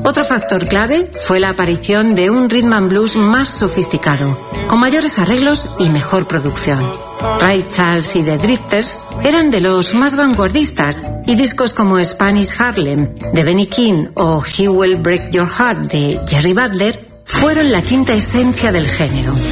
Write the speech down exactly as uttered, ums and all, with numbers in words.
Otro factor clave fue la aparición de un rhythm and blues más sofisticado, con mayores arreglos y mejor producción. Ray Charles y The Drifters eran de los más vanguardistas, y discos como Spanish Harlem de Benny King o He Will Break Your Heart de Jerry Butler fueron la quinta esencia del género.